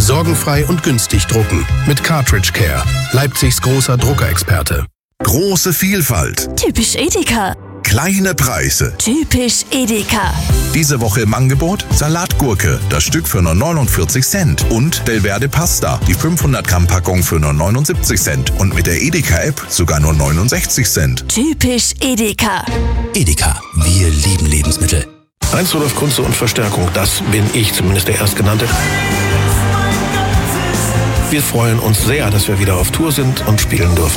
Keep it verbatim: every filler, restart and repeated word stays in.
Sorgenfrei und günstig drucken mit Cartridge Care, Leipzigs großer Druckerexperte. Große Vielfalt. Typisch Edeka. Kleine Preise. Typisch Edeka. Diese Woche im Angebot Salatgurke, das Stück für nur neunundvierzig Cent. Und Delverde Pasta, die fünfhundert Gramm Packung für nur neunundsiebzig Cent. Und mit der Edeka-App sogar nur neunundsechzig Cent. Typisch Edeka. Edeka, wir lieben Lebensmittel. Heinz Rudolf Kunze und Verstärkung, das bin ich, zumindest der Erstgenannte. Wir freuen uns sehr, dass wir wieder auf Tour sind und spielen dürfen.